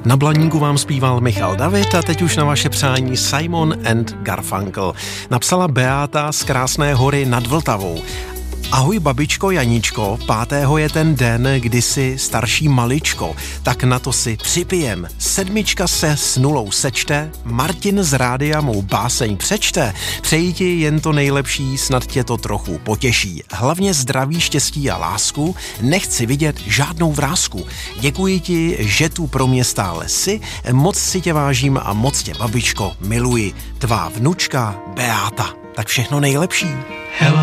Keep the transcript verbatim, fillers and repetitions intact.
Na Blaníku vám zpíval Michal David a teď už na vaše přání Simon and Garfunkel. Napsala Beáta z Krásné Hory nad Vltavou. Ahoj babičko Janíčko, pátého je ten den, kdy si starší maličko, tak na to si připijem. Sedmička se s nulou sečte, Martin z rádia mou báseň přečte. Přeji ti jen to nejlepší, snad tě to trochu potěší. Hlavně zdraví, štěstí a lásku, nechci vidět žádnou vrásku. Děkuji ti, že tu pro mě stále jsi, moc si tě vážím a moc tě babičko miluji. Tvá vnučka Beáta. Tak všechno nejlepší. Hello.